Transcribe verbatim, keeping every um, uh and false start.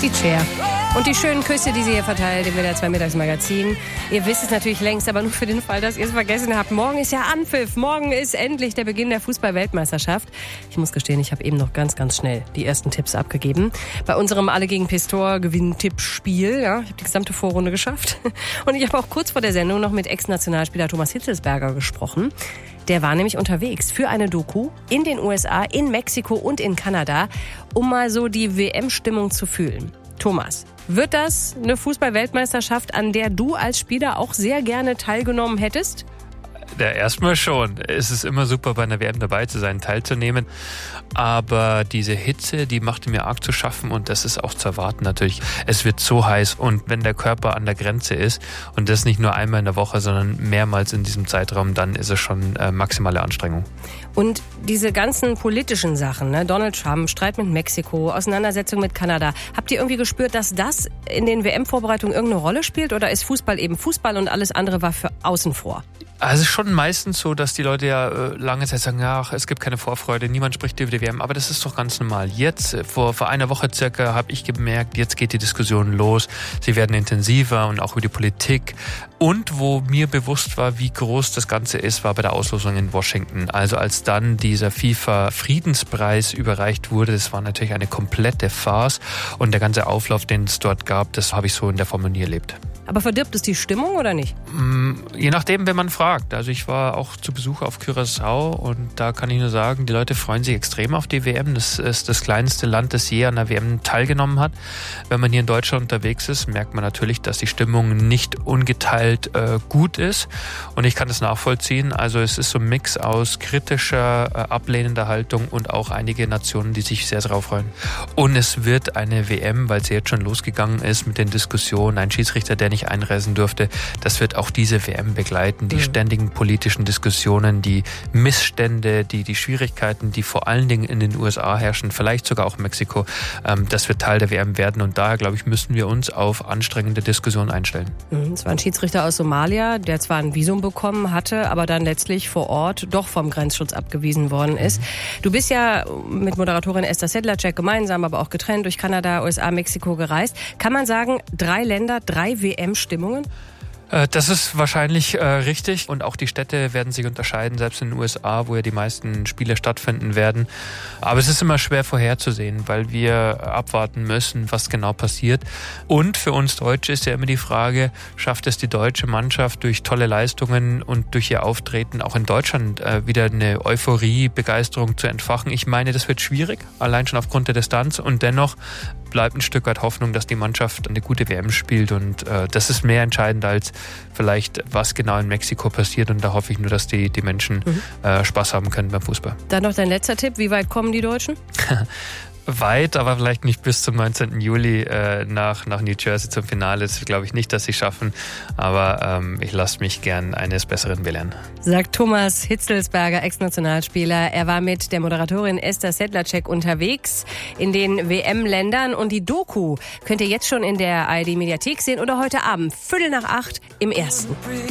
die Cher. Und die schönen Küsse, die sie hier verteilt im W D R zwei Mittagsmagazin. Ihr wisst es natürlich längst, aber nur für den Fall, dass ihr es vergessen habt. Morgen ist ja Anpfiff. Morgen ist endlich der Beginn der Fußball-Weltmeisterschaft. Ich muss gestehen, ich habe eben noch ganz, ganz schnell die ersten Tipps abgegeben. Bei unserem Alle gegen Pistor Gewinn-Tippspiel. Ja, ich habe die gesamte Vorrunde geschafft. Und ich habe auch kurz vor der Sendung noch mit Ex-Nationalspieler Thomas Hitzelsberger gesprochen. Der war nämlich unterwegs für eine Doku in den U S A, in Mexiko und in Kanada, um mal so die W M-Stimmung zu fühlen. Thomas, wird das eine Fußball-Weltmeisterschaft, an der du als Spieler auch sehr gerne teilgenommen hättest? Ja, erstmal schon. Es ist immer super, bei einer W M dabei zu sein, teilzunehmen. Aber diese Hitze, die machte mir arg zu schaffen und das ist auch zu erwarten natürlich. Es wird so heiß und wenn der Körper an der Grenze ist und das nicht nur einmal in der Woche, sondern mehrmals in diesem Zeitraum, dann ist es schon äh, maximale Anstrengung. Und diese ganzen politischen Sachen, ne? Donald Trump, Streit mit Mexiko, Auseinandersetzung mit Kanada. Habt ihr irgendwie gespürt, dass das in den W M-Vorbereitungen irgendeine Rolle spielt oder ist Fußball eben Fußball und alles andere war für außen vor? Also es ist schon meistens so, dass die Leute ja äh, lange Zeit sagen, ach, es gibt keine Vorfreude, niemand spricht über die W M, aber das ist doch ganz normal. Jetzt, äh, vor, vor einer Woche circa, habe ich gemerkt, jetzt geht die Diskussion los, sie werden intensiver und auch über die Politik. Und wo mir bewusst war, wie groß das Ganze ist, war bei der Auslosung in Washington. Also als dann dieser FIFA-Friedenspreis überreicht wurde, das war natürlich eine komplette Farce und der ganze Auflauf, den es dort gab, das habe ich so in der Form nie erlebt. Aber verdirbt es die Stimmung oder nicht? Je nachdem, wenn man fragt. Also ich war auch zu Besuch auf Curaçao und da kann ich nur sagen, die Leute freuen sich extrem auf die W M. Das ist das kleinste Land, das je an der W M teilgenommen hat. Wenn man hier in Deutschland unterwegs ist, merkt man natürlich, dass die Stimmung nicht ungeteilt äh, gut ist. Und ich kann das nachvollziehen. Also es ist so ein Mix aus kritischer, äh, ablehnender Haltung und auch einige Nationen, die sich sehr darauf freuen. Und es wird eine W M, weil sie jetzt schon losgegangen ist mit den Diskussionen, ein Schiedsrichter, der nicht einreisen durfte, das wird auch diese W M begleiten. Die mhm. ständigen politischen Diskussionen, die Missstände, die, die Schwierigkeiten, die vor allen Dingen in den U S A herrschen, vielleicht sogar auch Mexiko, ähm, das wird Teil der W M werden und daher, glaube ich, müssen wir uns auf anstrengende Diskussionen einstellen. Es war ein Schiedsrichter aus Somalia, der zwar ein Visum bekommen hatte, aber dann letztlich vor Ort doch vom Grenzschutz abgewiesen worden ist. Mhm. Du bist ja mit Moderatorin Esther Sedlacek gemeinsam, aber auch getrennt durch Kanada, U S A, Mexiko gereist. Kann man sagen, drei Länder, drei W M-Stimmungen? Das ist wahrscheinlich äh, richtig und auch die Städte werden sich unterscheiden, selbst in den U S A, wo ja die meisten Spiele stattfinden werden. Aber es ist immer schwer vorherzusehen, weil wir abwarten müssen, was genau passiert. Und für uns Deutsche ist ja immer die Frage, schafft es die deutsche Mannschaft durch tolle Leistungen und durch ihr Auftreten auch in Deutschland äh, wieder eine Euphorie, Begeisterung zu entfachen? Ich meine, das wird schwierig, allein schon aufgrund der Distanz und dennoch bleibt ein Stück weit Hoffnung, dass die Mannschaft eine gute W M spielt und äh, das ist mehr entscheidend als vielleicht, was genau in Mexiko passiert und da hoffe ich nur, dass die, die Menschen mhm. äh, Spaß haben können beim Fußball. Dann noch dein letzter Tipp, wie weit kommen die Deutschen? Weit, aber vielleicht nicht bis zum neunzehnten Juli äh, nach, nach New Jersey zum Finale. Das glaube ich nicht, dass sie schaffen, aber ähm, ich lasse mich gern eines Besseren belehren. Sagt Thomas Hitzelsberger, Ex-Nationalspieler. Er war mit der Moderatorin Esther Sedlacek unterwegs in den W M-Ländern und die Doku könnt ihr jetzt schon in der A R D-Mediathek sehen oder heute Abend, Viertel nach acht im Ersten.